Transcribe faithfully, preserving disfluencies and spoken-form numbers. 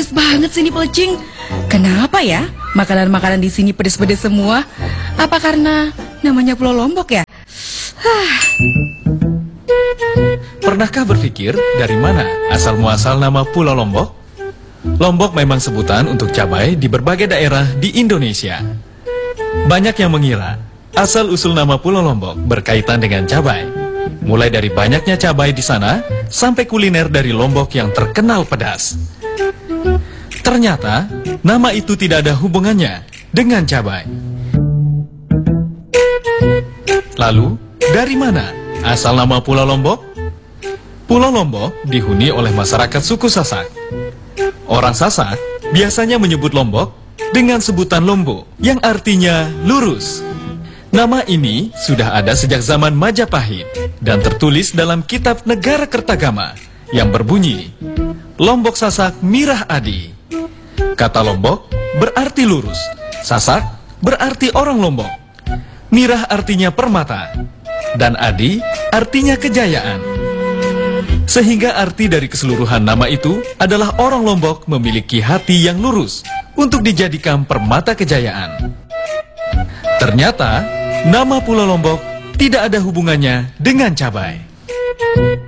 pedes banget sini Pocing. Kenapa ya makanan-makanan di sini pedes-pedes semua? Apa karena namanya Pulau Lombok ya? Pernahkah berpikir dari mana asal-muasal nama Pulau Lombok? Lombok memang sebutan untuk cabai di berbagai daerah di Indonesia. Banyak yang mengira asal-usul nama Pulau Lombok berkaitan dengan cabai. Mulai dari banyaknya cabai di sana sampai kuliner dari Lombok yang terkenal pedas. Ternyata nama itu tidak ada hubungannya dengan cabai. Lalu, dari mana asal nama Pulau Lombok? Pulau Lombok dihuni oleh masyarakat suku Sasak. Orang Sasak biasanya menyebut Lombok dengan sebutan Lombo, yang artinya lurus. Nama ini sudah ada sejak zaman Majapahit dan tertulis dalam kitab Negara Kertagama yang berbunyi, Lombok Sasak Mirah Adi. Kata Lombok berarti lurus, Sasak berarti orang Lombok, Mirah artinya permata, dan Adi artinya kejayaan. Sehingga arti dari keseluruhan nama itu adalah orang Lombok memiliki hati yang lurus untuk dijadikan permata kejayaan. Ternyata nama Pulau Lombok tidak ada hubungannya dengan cabai.